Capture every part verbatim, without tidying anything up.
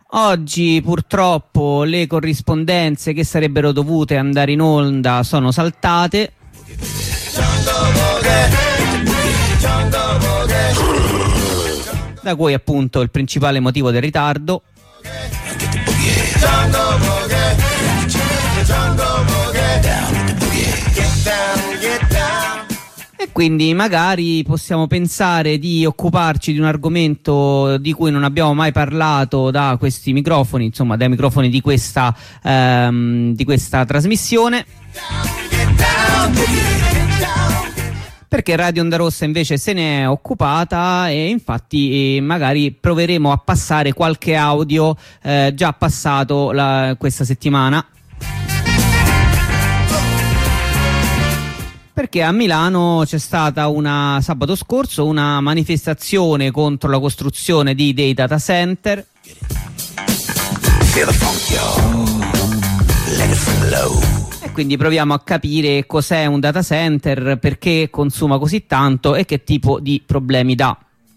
Oggi purtroppo le corrispondenze che sarebbero dovute andare in onda sono saltate, da cui appunto il principale motivo del ritardo. E quindi magari possiamo pensare di occuparci di un argomento di cui non abbiamo mai parlato da questi microfoni, insomma dai microfoni di questa, ehm, di questa trasmissione, perché Radio Onda Rossa invece se ne è occupata e infatti eh, magari proveremo a passare qualche audio eh, già passato la, questa settimana. Perché a Milano c'è stata una sabato scorso una manifestazione contro la costruzione di dei data center. E quindi proviamo a capire cos'è un data center, perché consuma così tanto e che tipo di problemi dà.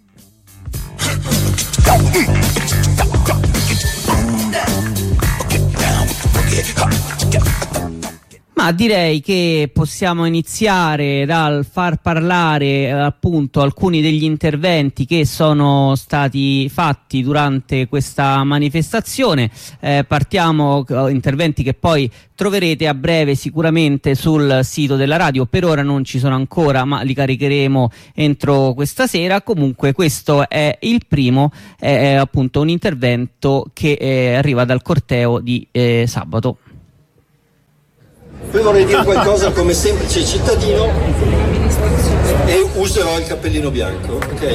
Ma direi che possiamo iniziare dal far parlare eh, appunto alcuni degli interventi che sono stati fatti durante questa manifestazione. Eh, partiamo, eh, interventi che poi troverete a breve sicuramente sul sito della radio. Per ora non ci sono ancora, ma li caricheremo entro questa sera. Comunque questo è il primo, è appunto un intervento che eh, arriva dal corteo di eh, sabato. Poi vorrei dire qualcosa come semplice cittadino e userò il cappellino bianco, ok?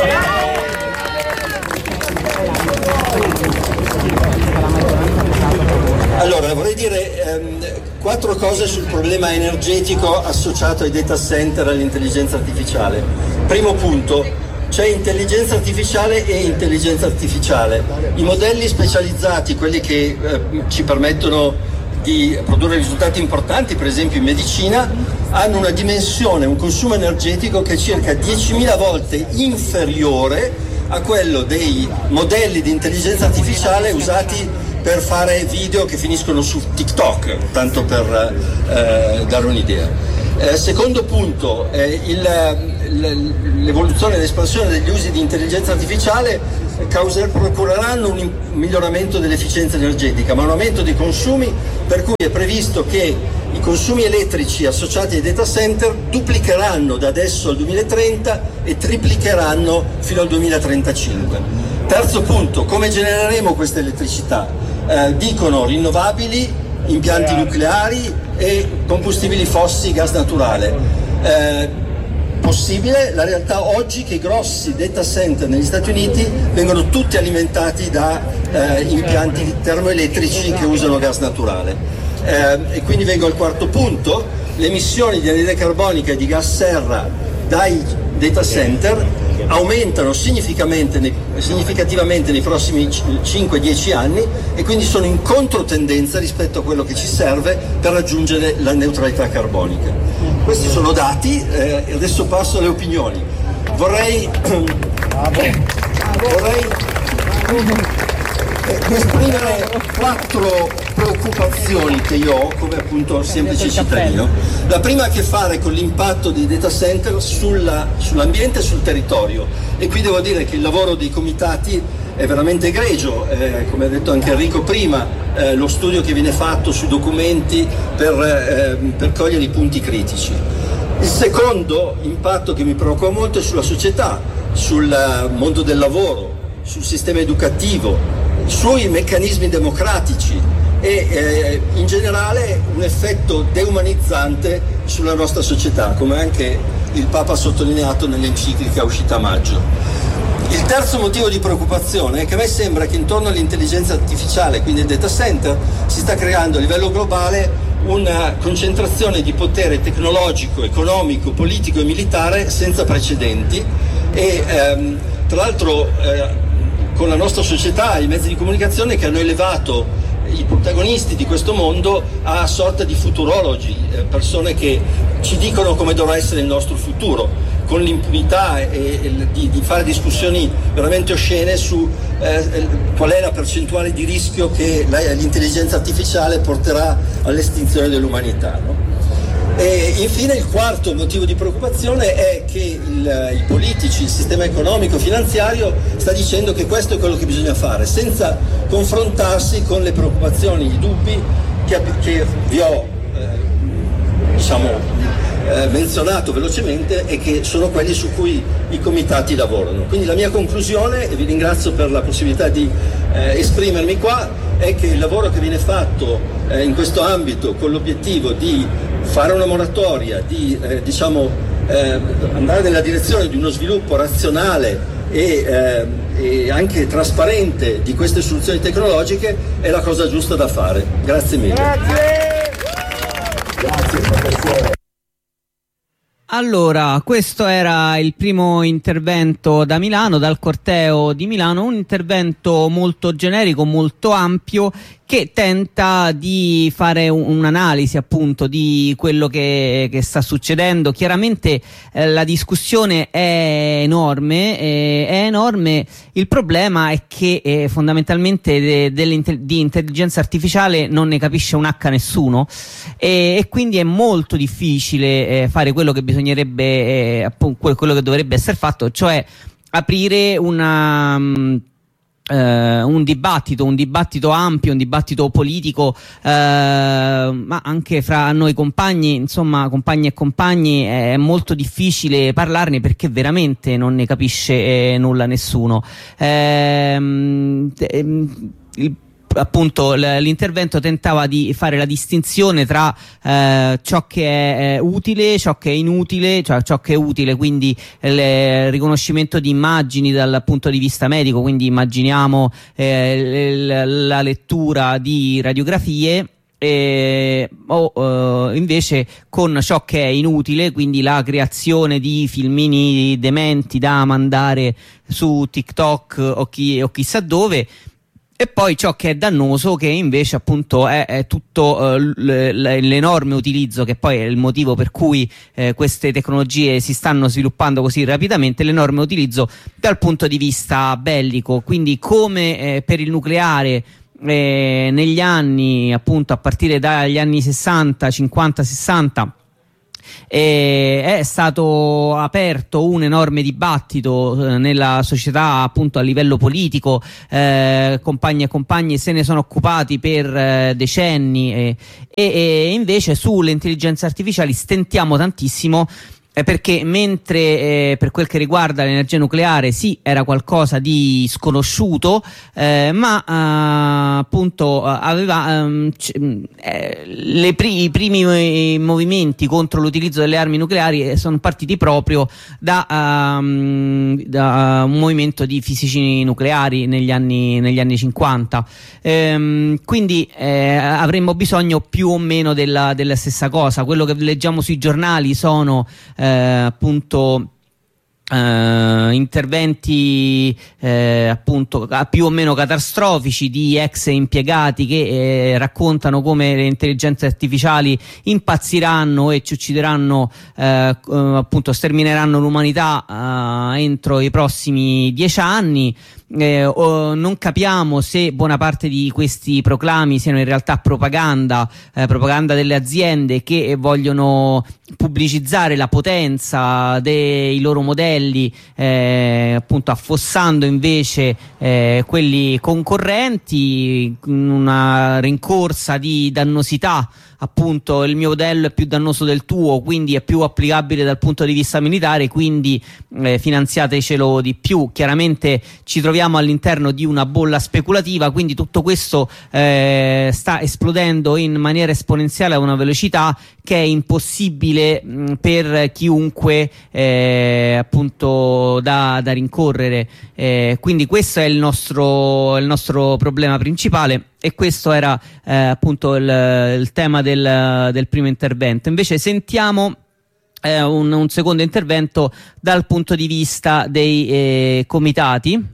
Allora, vorrei dire ehm, quattro cose sul problema energetico associato ai data center e all'intelligenza artificiale. Primo punto, c'è intelligenza artificiale e intelligenza artificiale. I modelli specializzati, quelli che eh, ci permettono di produrre risultati importanti, per esempio in medicina, hanno una dimensione, un consumo energetico che è circa diecimila volte inferiore a quello dei modelli di intelligenza artificiale usati per fare video che finiscono su TikTok, tanto per eh, dare un'idea. Eh, secondo punto, eh, il, l'evoluzione e l'espansione degli usi di intelligenza artificiale causer, procureranno un miglioramento dell'efficienza energetica, ma un aumento dei consumi, per cui è previsto che i consumi elettrici associati ai data center duplicheranno da adesso al duemilatrenta e triplicheranno fino al duemilatrentacinque. Terzo punto, come genereremo questa elettricità? Eh, dicono rinnovabili, impianti nucleari e combustibili fossili, gas naturale. Eh, possibile, la realtà oggi che i grossi data center negli Stati Uniti vengono tutti alimentati da eh, impianti termoelettrici che usano gas naturale. Eh, e quindi vengo al quarto punto, le emissioni di anidride carbonica e di gas serra dai data center aumentano significativamente nei, significativamente nei prossimi cinque dieci anni e quindi sono in controtendenza rispetto a quello che ci serve per raggiungere la neutralità carbonica. Questi sono dati, eh, e adesso passo alle opinioni. Vorrei, vorrei esprimere quattro preoccupazioni che io ho come appunto semplice cittadino. La prima ha a che fare con l'impatto dei data center sulla, sull'ambiente e sul territorio, e qui devo dire che il lavoro dei comitati è veramente egregio, eh, come ha detto anche Enrico prima, eh, lo studio che viene fatto sui documenti per, eh, per cogliere i punti critici. Il secondo impatto che mi preoccupa molto è sulla società, sul mondo del lavoro, sul sistema educativo, sui meccanismi democratici e eh, in generale un effetto deumanizzante sulla nostra società, come anche il Papa ha sottolineato nell'enciclica uscita a maggio. Il terzo motivo di preoccupazione è che a me sembra che intorno all'intelligenza artificiale, quindi al data center, si sta creando a livello globale una concentrazione di potere tecnologico, economico, politico e militare senza precedenti e ehm, tra l'altro eh, con la nostra società e i mezzi di comunicazione che hanno elevato i protagonisti di questo mondo a sorta di futurologi, eh, persone che ci dicono come dovrà essere il nostro futuro. con l'impunità e, e di, di fare discussioni veramente oscene su eh, qual è la percentuale di rischio che la, l'intelligenza artificiale porterà all'estinzione dell'umanità, no? E infine il quarto motivo di preoccupazione è che il, i politici, il sistema economico, finanziario sta dicendo che questo è quello che bisogna fare, senza confrontarsi con le preoccupazioni, i dubbi che, che vi ho eh, diciamo eh, menzionato velocemente e che sono quelli su cui i comitati lavorano. Quindi la mia conclusione, e vi ringrazio per la possibilità di eh, esprimermi qua, è che il lavoro che viene fatto eh, in questo ambito con l'obiettivo di fare una moratoria, di eh, diciamo eh, andare nella direzione di uno sviluppo razionale e, eh, e anche trasparente di queste soluzioni tecnologiche è la cosa giusta da fare. Grazie mille. Grazie. Grazie professore. Allora, questo era il primo intervento da Milano, dal corteo di Milano, un intervento molto generico, molto ampio, che tenta di fare un'analisi appunto di quello che, che sta succedendo. Chiaramente eh, la discussione è enorme, eh, è enorme. Il problema è che eh, fondamentalmente de, de di intelligenza artificiale non ne capisce un H nessuno, e, e quindi è molto difficile eh, fare quello che bisognerebbe, eh, appunto, quello che dovrebbe essere fatto, cioè aprire una... Um, Uh, un dibattito, un dibattito ampio, un dibattito politico, uh, ma anche fra noi compagni, insomma, compagni e compagni, è molto difficile parlarne perché veramente non ne capisce eh, nulla nessuno. Uh, il appunto l'intervento tentava di fare la distinzione tra eh, ciò che è eh, utile, ciò che è inutile, cioè ciò che è utile, quindi il riconoscimento di immagini dal punto di vista medico, quindi immaginiamo eh, la lettura di radiografie, Eh, o eh, invece con ciò che è inutile, quindi la creazione di filmini dementi da mandare su TikTok o, chi, o chissà dove. E poi ciò che è dannoso, che invece appunto è, è tutto uh, l'enorme utilizzo, che poi è il motivo per cui eh, queste tecnologie si stanno sviluppando così rapidamente, l'enorme utilizzo dal punto di vista bellico. Quindi come eh, per il nucleare eh, negli anni, appunto a partire dagli anni sessanta, cinquanta, sessanta, E è stato aperto un enorme dibattito eh, nella società, appunto a livello politico, eh, compagni e compagni se ne sono occupati per eh, decenni, eh, e, e invece sulle intelligenze artificiali stentiamo tantissimo. Eh, perché mentre eh, per quel che riguarda l'energia nucleare sì, era qualcosa di sconosciuto, eh, ma eh, appunto aveva ehm, eh, le pri- i primi movimenti contro l'utilizzo delle armi nucleari sono partiti proprio da, um, da un movimento di fisici nucleari negli anni, negli anni cinquanta. Ehm, quindi eh, avremmo bisogno più o meno della, della stessa cosa. Quello che leggiamo sui giornali sono Eh, appunto eh, interventi eh, appunto più o meno catastrofici di ex impiegati che eh, raccontano come le intelligenze artificiali impazziranno e ci uccideranno, eh, appunto stermineranno l'umanità eh, entro i prossimi dieci anni. Eh, oh, non capiamo se buona parte di questi proclami siano in realtà propaganda, eh, propaganda delle aziende che vogliono pubblicizzare la potenza dei loro modelli, eh, appunto affossando invece eh, quelli concorrenti, una rincorsa di dannosità. Appunto il mio modello è più dannoso del tuo, quindi è più applicabile dal punto di vista militare, quindi eh, finanziatecelo di più. Chiaramente ci troviamo all'interno di una bolla speculativa, quindi tutto questo eh, sta esplodendo in maniera esponenziale a una velocità che è impossibile mh, per chiunque eh, appunto da, da rincorrere. Eh, quindi questo è il nostro, il nostro problema principale. E questo era eh, appunto il, il tema del, del primo intervento. Invece sentiamo eh, un, un secondo intervento dal punto di vista dei eh, comitati.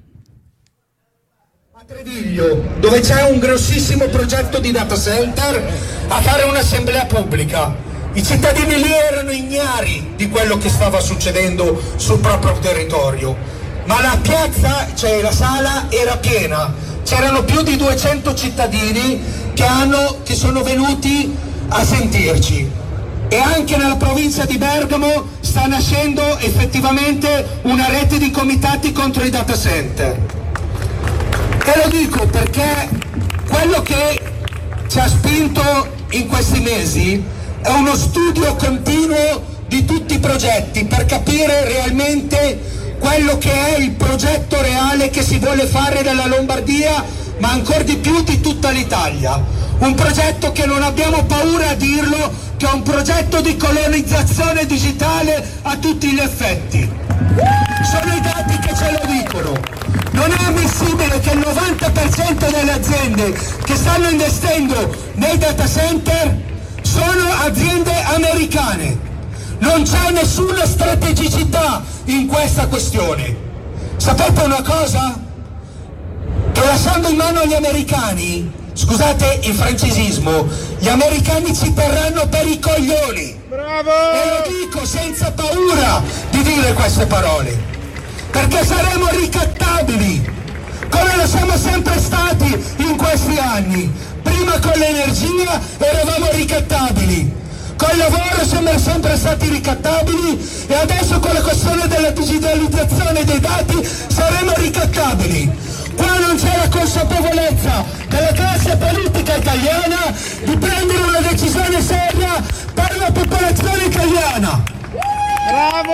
A Treviglio, dove c'è un grossissimo progetto di data center, a fare un'assemblea pubblica. I cittadini lì erano ignari di quello che stava succedendo sul proprio territorio, ma la piazza, cioè la sala, era piena. C'erano più di duecento cittadini che, hanno, che sono venuti a sentirci. E anche nella provincia di Bergamo sta nascendo effettivamente una rete di comitati contro i data center. E lo dico perché quello che ci ha spinto in questi mesi è uno studio continuo di tutti i progetti per capire realmente quello che è il progetto reale che si vuole fare nella Lombardia, ma ancora di più di tutta l'Italia. Un progetto che non abbiamo paura a dirlo, che è un progetto di colonizzazione digitale a tutti gli effetti. Sono i dati che ce lo dicono. Non è ammissibile che il novanta per cento delle aziende che stanno investendo nei data center sono aziende americane. Non c'è nessuna strategicità in questa questione. Sapete una cosa? Che lasciando in mano agli americani, scusate il francesismo, gli americani ci terranno per i coglioni. Bravo! E lo dico senza paura di dire queste parole, perché saremo ricattabili, come lo siamo sempre stati in questi anni. Prima con l'energia eravamo ricattabili, con il lavoro siamo sempre stati ricattabili e adesso con la questione della digitalizzazione dei dati saremo ricattabili. Qua non c'è la consapevolezza della classe politica italiana di prendere una decisione seria per la popolazione italiana. Bravo!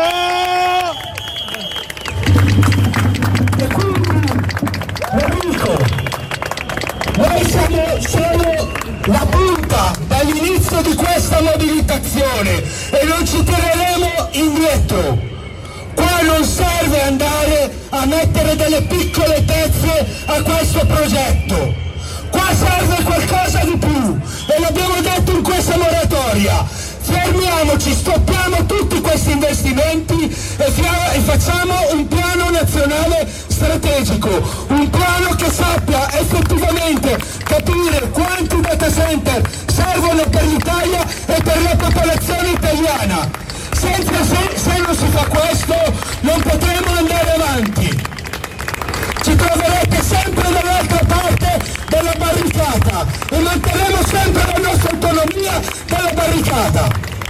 E quindi, lo dico, noi siamo solo la punta dall'inizio di questa mobilitazione e non ci tireremo indietro. Qua non serve andare a mettere delle piccole pezze a questo progetto. Qua serve qualcosa di più e l'abbiamo detto in questa moratoria. Fermiamoci, stoppiamo tutti questi investimenti e, fia- e facciamo un piano nazionale strategico, un piano che sappia effettivamente capire quanti data center servono per l'Italia e per la popolazione italiana. Senza se, se non si fa questo non potremo andare avanti. Ci troverete sempre dall'altra parte della barricata e manterremo sempre la nostra autonomia dalla barricata.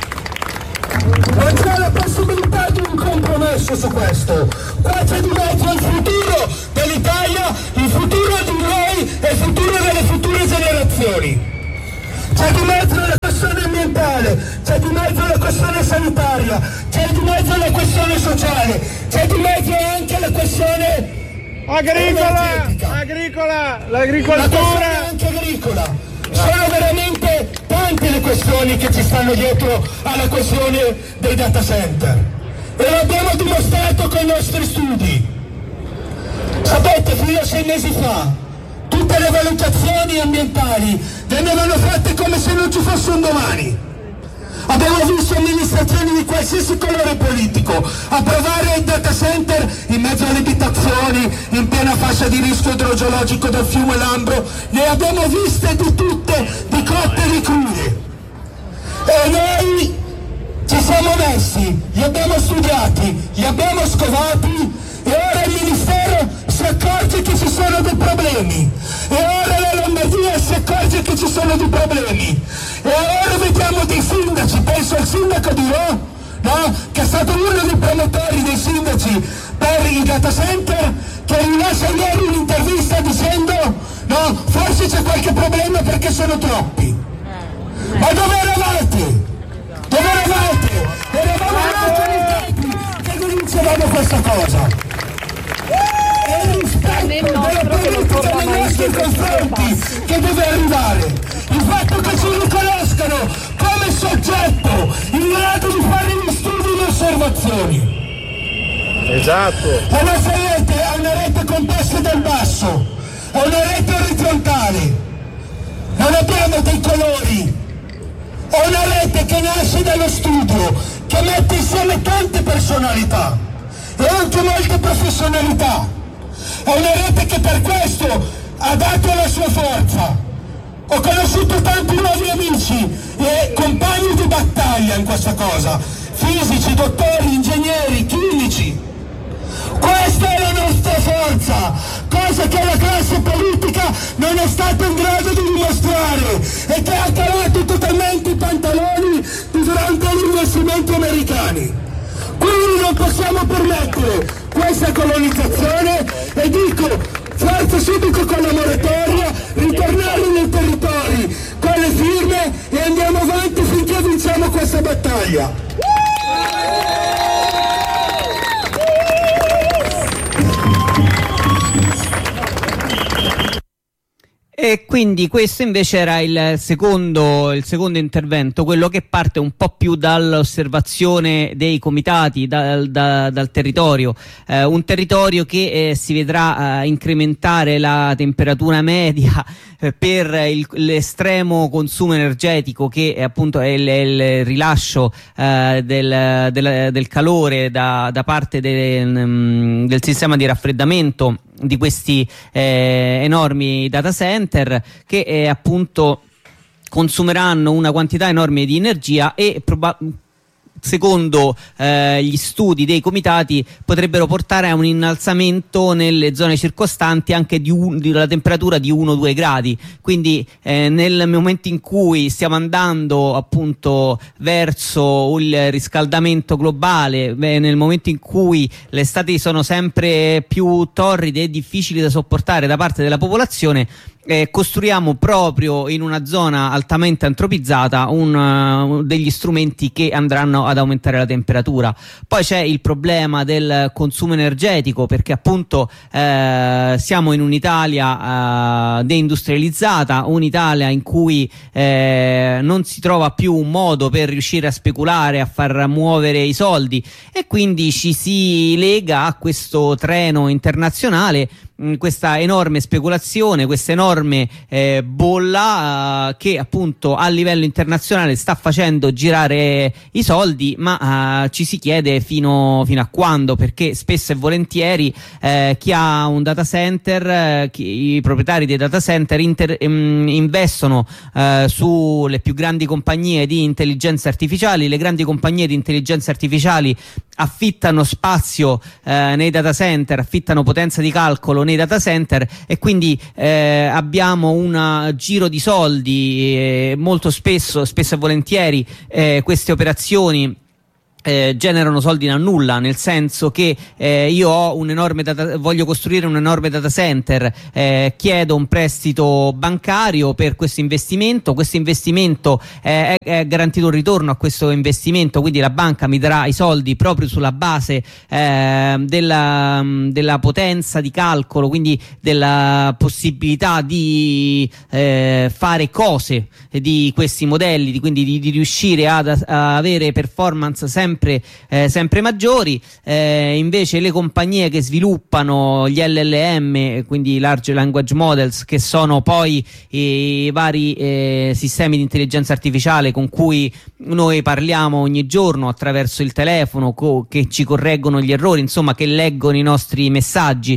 Non c'è la possibilità di un compromesso su questo. Qua c'è di mezzo il futuro dell'Italia, il futuro di noi e il futuro delle future generazioni. C'è di mezzo la questione ambientale, c'è di mezzo la questione sanitaria, c'è di mezzo la questione sociale, c'è di mezzo anche la questione agricola, agricola, l'agricoltura. La questione anche agricola. Sono veramente tante le questioni che ci stanno dietro alla questione dei data center. E lo abbiamo dimostrato con i nostri studi. Sapete, fino a sei mesi fa tutte le valutazioni ambientali venivano fatte come se non ci fosse un domani. Abbiamo visto amministrazioni di qualsiasi colore politico approvare il data center in mezzo alle abitazioni, in piena fascia di rischio idrogeologico del fiume Lambro. Ne abbiamo viste di tutte, di cotte e di crude. E noi ci siamo messi, li abbiamo studiati, li abbiamo scovati e ora il Ministero si accorge che ci sono dei problemi. E ora la Lombardia si accorge che ci sono dei problemi. E ora vediamo dei sindaci, penso al sindaco di Rho, no? Che è stato uno dei promotori dei sindaci per i data center, che rilascia ieri un'intervista dicendo no, forse c'è qualche problema perché sono troppi. Ma dove eravate? Dove eravate? Eravamo noi nei tempi che denunciavamo questa cosa. È il rispetto della politica nei nostri confronti che deve arrivare. Il fatto che ci riconoscano come soggetto in grado di fare gli studi e le osservazioni. Esatto. La nostra rete è una rete con poste dal basso, è una rete orizzontale. Non abbiamo dei colori. È una rete che nasce dallo studio, che mette insieme tante personalità e anche molte professionalità. È una rete che per questo ha dato la sua forza. Ho conosciuto tanti nuovi amici e compagni di battaglia in questa cosa, fisici, dottori, ingegneri, chimici. Questa è la nostra forza, cosa che la classe politica non è stata in grado di dimostrare e che ha calato totalmente i pantaloni durante gli investimenti americani. Quindi non possiamo permettere questa colonizzazione e dico, forza subito con la moratoria, ritornare nei territori con le firme e andiamo avanti finché vinciamo questa battaglia. E quindi questo invece era il secondo, il secondo intervento, quello che parte un po' più dall'osservazione dei comitati, dal, da, dal territorio, eh, un territorio che eh, si vedrà eh, incrementare la temperatura media eh, per il, l'estremo consumo energetico che è appunto è il, il rilascio eh, del, del, del calore da, da parte de, um, del sistema di raffreddamento di questi eh, enormi data center che eh, appunto consumeranno una quantità enorme di energia e probabilmente, secondo eh, gli studi dei comitati, potrebbero portare a un innalzamento nelle zone circostanti anche di, un, di una temperatura di uno due gradi. Quindi eh, nel momento in cui stiamo andando appunto verso il riscaldamento globale, beh, nel momento in cui le estati sono sempre più torride e difficili da sopportare da parte della popolazione, Eh, costruiamo proprio in una zona altamente antropizzata un, uh, degli strumenti che andranno ad aumentare la temperatura. Poi c'è il problema del consumo energetico, perché appunto eh, siamo in un'Italia eh, deindustrializzata, un'Italia in cui eh, non si trova più un modo per riuscire a speculare, a far muovere i soldi, e quindi ci si lega a questo treno internazionale, questa enorme speculazione, questa enorme eh, bolla eh, che appunto a livello internazionale sta facendo girare i soldi, ma eh, ci si chiede fino, fino a quando, perché spesso e volentieri eh, chi ha un data center, eh, chi, i proprietari dei data center inter, um, investono eh, sulle più grandi compagnie di intelligenza artificiali. Le grandi compagnie di intelligenza artificiali affittano spazio eh, nei data center, affittano potenza di calcolo nei data center, e quindi eh, abbiamo un giro di soldi. eh, molto spesso, spesso e volentieri eh, queste operazioni Eh, generano soldi da nulla, nel senso che eh, io ho un enorme data, voglio costruire un enorme data center, eh, chiedo un prestito bancario per questo investimento, questo investimento eh, è, è garantito un ritorno a questo investimento, quindi la banca mi darà i soldi proprio sulla base eh, della, della potenza di calcolo, quindi della possibilità di eh, fare cose di questi modelli, di, quindi di, di riuscire ad, a avere performance sempre Sempre, eh, sempre maggiori. Eh, invece le compagnie che sviluppano gli L L M, quindi Large Language Models, che sono poi i vari eh, sistemi di intelligenza artificiale con cui noi parliamo ogni giorno attraverso il telefono, co- che ci correggono gli errori, insomma che leggono i nostri messaggi.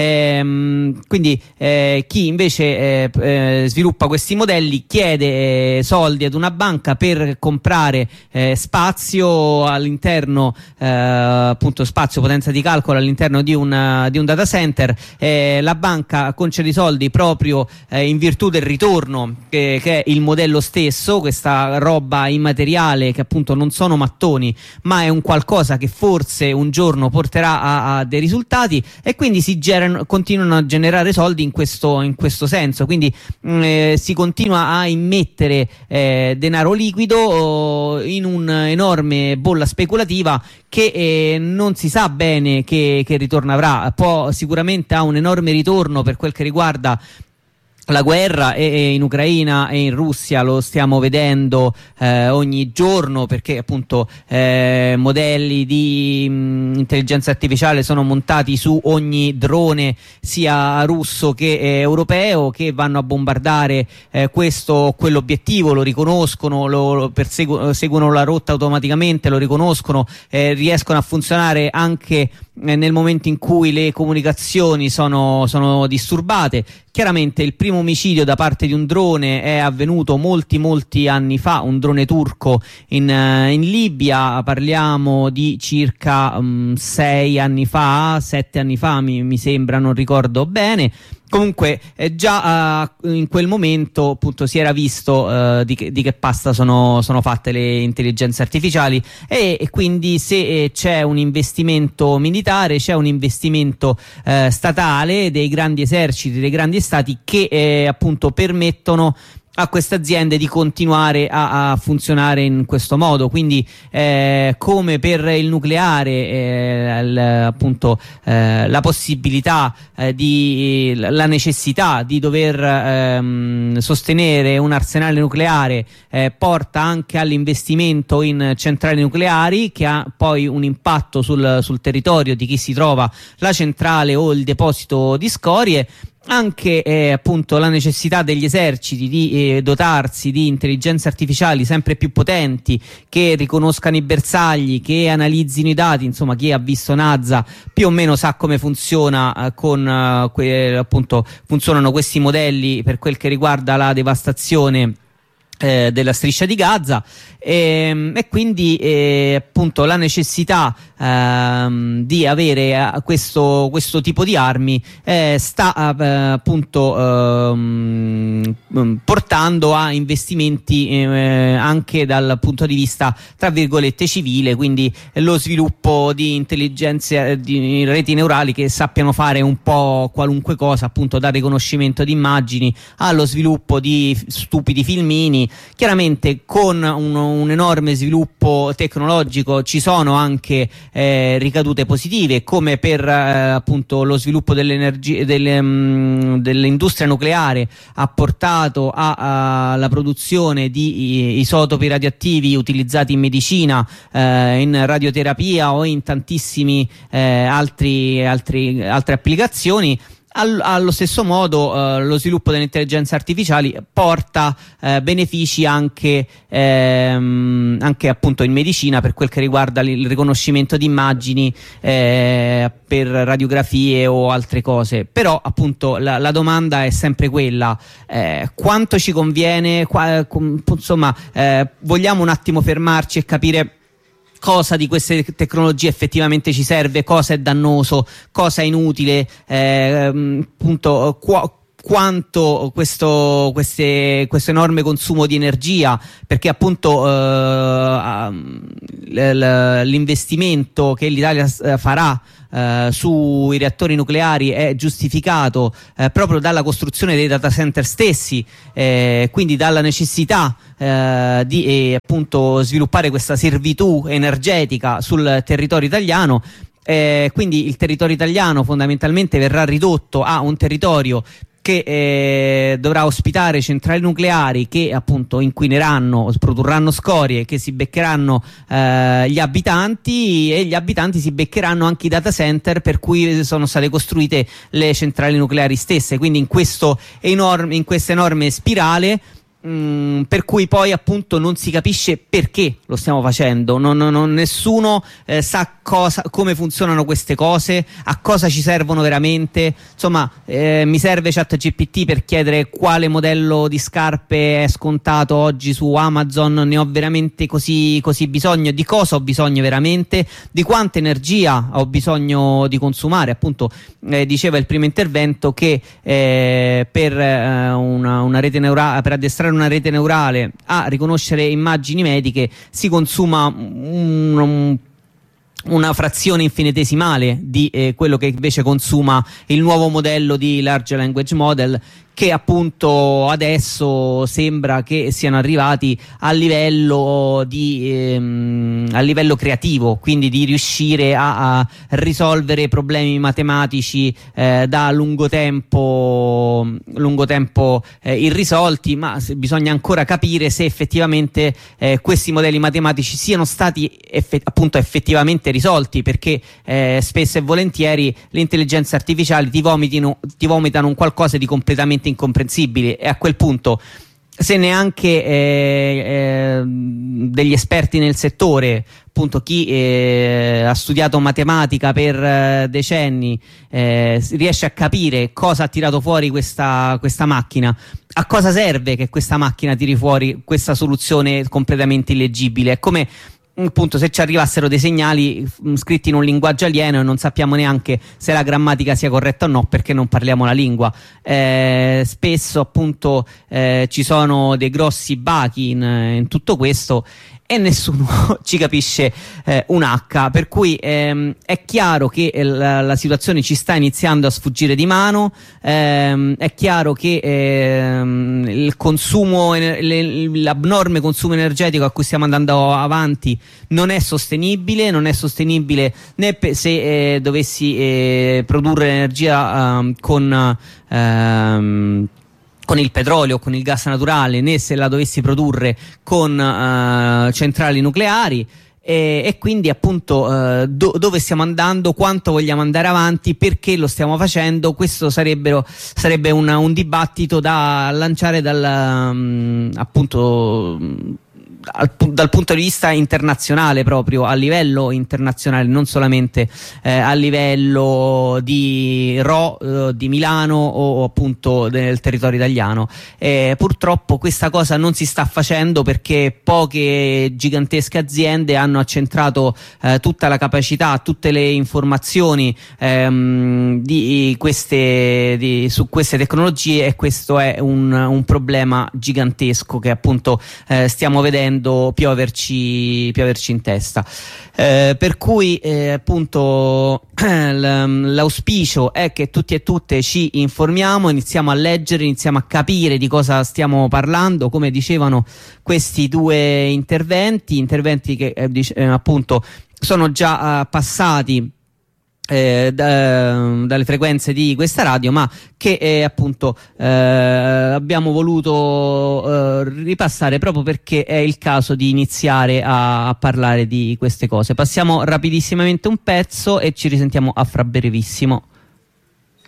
Ehm, quindi eh, chi invece eh, eh, sviluppa questi modelli chiede eh, soldi ad una banca per comprare eh, spazio all'interno, eh, appunto spazio, potenza di calcolo all'interno di un, di un data center. Eh, la banca concede i soldi proprio eh, in virtù del ritorno che, che è il modello stesso, questa roba immateriale che appunto non sono mattoni, ma è un qualcosa che forse un giorno porterà a, a dei risultati, e quindi si generano, continuano a generare soldi in questo, in questo senso. Quindi mh, eh, si continua a immettere eh, denaro liquido in un enorme bolla speculativa che eh, non si sa bene che, che ritorno avrà. Può sicuramente ha un enorme ritorno per quel che riguarda la guerra, e, e in Ucraina e in Russia lo stiamo vedendo eh, ogni giorno, perché appunto eh, modelli di mh, intelligenza artificiale sono montati su ogni drone sia russo che eh, europeo, che vanno a bombardare eh, questo o quell'obiettivo, lo riconoscono, lo, lo perseguono, seguono la rotta automaticamente, lo riconoscono, eh, riescono a funzionare anche eh, nel momento in cui le comunicazioni sono, sono disturbate. Chiaramente il primo omicidio da parte di un drone è avvenuto molti molti anni fa, un drone turco in, uh, in Libia, parliamo di circa um, sei anni fa, sette anni fa mi, mi sembra, non ricordo bene. Comunque eh, già uh, in quel momento appunto si era visto uh, di, che, di che pasta sono, sono fatte le intelligenze artificiali e, e quindi se eh, c'è un investimento militare, c'è un investimento eh, statale dei grandi eserciti, dei grandi stati che eh, appunto permettono a queste aziende di continuare a, a funzionare in questo modo. Quindi eh, come per il nucleare eh, l, appunto eh, la possibilità eh, di la necessità di dover ehm, sostenere un arsenale nucleare eh, porta anche all'investimento in centrali nucleari, che ha poi un impatto sul, sul territorio di chi si trova la centrale o il deposito di scorie. Anche eh, appunto la necessità degli eserciti di eh, dotarsi di intelligenze artificiali sempre più potenti, che riconoscano i bersagli, che analizzino i dati. Insomma, chi ha visto Naza più o meno sa come funziona eh, con eh, que- appunto funzionano questi modelli per quel che riguarda la devastazione Eh, della striscia di Gaza, e, e quindi eh, appunto la necessità ehm, di avere eh, questo, questo tipo di armi eh, sta eh, appunto ehm, portando a investimenti eh, anche dal punto di vista tra virgolette civile, quindi lo sviluppo di intelligenze, di reti neurali che sappiano fare un po' qualunque cosa, appunto dal riconoscimento di immagini allo sviluppo di stupidi filmini. Chiaramente con un, un enorme sviluppo tecnologico ci sono anche eh, ricadute positive, come per eh, appunto lo sviluppo dell'energia delle, mh, dell'industria nucleare ha portato alla produzione di isotopi radioattivi utilizzati in medicina, eh, in radioterapia o in tantissimi eh, altri, altri, altre applicazioni. Allo stesso modo eh, lo sviluppo delle intelligenze artificiali porta eh, benefici anche, ehm, anche appunto in medicina per quel che riguarda il riconoscimento di immagini eh, per radiografie o altre cose. Però appunto la, la domanda è sempre quella: eh, quanto ci conviene? Qua, com, insomma eh, vogliamo un attimo fermarci e capire cosa di queste tecnologie effettivamente ci serve, cosa è dannoso, cosa è inutile, eh, appunto qua, quanto questo, queste, questo enorme consumo di energia, perché appunto eh, l'investimento che l'Italia farà Uh, sui reattori nucleari è giustificato uh, proprio dalla costruzione dei data center stessi, eh, quindi dalla necessità uh, di eh, appunto sviluppare questa servitù energetica sul territorio italiano. Eh, quindi il territorio italiano fondamentalmente verrà ridotto a un territorio che eh, dovrà ospitare centrali nucleari che appunto inquineranno, produrranno scorie, che si beccheranno eh, gli abitanti, e gli abitanti si beccheranno anche i data center per cui sono state costruite le centrali nucleari stesse. Quindi in questo enorme, in questa enorme spirale mh, per cui poi appunto non si capisce perché lo stiamo facendo, non, non, nessuno eh, sa cosa, come funzionano queste cose, a cosa ci servono veramente. Insomma, eh, mi serve ChatGPT per chiedere quale modello di scarpe è scontato oggi su Amazon, ne ho veramente così, così bisogno, di cosa ho bisogno veramente, di quanta energia ho bisogno di consumare. Appunto eh, diceva il primo intervento che eh, per eh, una, una rete neurale, per addestrare una rete neurale a riconoscere immagini mediche si consuma un, un una frazione infinitesimale di eh, quello che invece consuma il nuovo modello di large language model, che appunto adesso sembra che siano arrivati a livello di ehm, a livello creativo, quindi di riuscire a, a risolvere problemi matematici eh, da lungo tempo lungo tempo eh, irrisolti, ma bisogna ancora capire se effettivamente eh, questi modelli matematici siano stati effe- appunto effettivamente risolti, perché eh, spesso e volentieri le intelligenze artificiali ti vomitino, ti vomitano un qualcosa di completamente incomprensibile, e a quel punto se neanche eh, eh, degli esperti nel settore, appunto chi eh, ha studiato matematica per eh, decenni, eh, riesce a capire cosa ha tirato fuori questa, questa macchina, a cosa serve che questa macchina tiri fuori questa soluzione completamente illeggibile. È come appunto se ci arrivassero dei segnali mh, scritti in un linguaggio alieno e non sappiamo neanche se la grammatica sia corretta o no, perché non parliamo la lingua. Eh, spesso appunto eh, ci sono dei grossi bachi in, in tutto questo e nessuno ci capisce eh, un H, per cui ehm, è chiaro che la, la situazione ci sta iniziando a sfuggire di mano. Ehm, è chiaro che ehm, il consumo, l'abnorme consumo energetico a cui stiamo andando avanti non è sostenibile, non è sostenibile né pe- se eh, dovessi eh, produrre energia um, con um, con il petrolio, con il gas naturale, né se la dovessi produrre con uh, centrali nucleari, e, e quindi appunto uh, do, dove stiamo andando, quanto vogliamo andare avanti, perché lo stiamo facendo. Questo sarebbero, sarebbe un, un dibattito da lanciare dal um, appunto Al, dal punto di vista internazionale, proprio a livello internazionale, non solamente eh, a livello di Ro, eh, di Milano o, o appunto del territorio italiano. Eh, purtroppo questa cosa non si sta facendo perché poche gigantesche aziende hanno accentrato eh, tutta la capacità, tutte le informazioni ehm, di queste, di, su queste tecnologie, e questo è un, un problema gigantesco che appunto eh, stiamo vedendo pioverci, pioverci in testa. Eh, per cui eh, appunto l'auspicio è che tutti e tutte ci informiamo, iniziamo a leggere, iniziamo a capire di cosa stiamo parlando, come dicevano questi due interventi, interventi che eh, dic- eh, appunto sono già eh, passati Eh, da, dalle frequenze di questa radio, ma che eh, appunto eh, abbiamo voluto eh, ripassare proprio perché è il caso di iniziare a, a parlare di queste cose. Passiamo rapidissimamente un pezzo e ci risentiamo a fra brevissimo.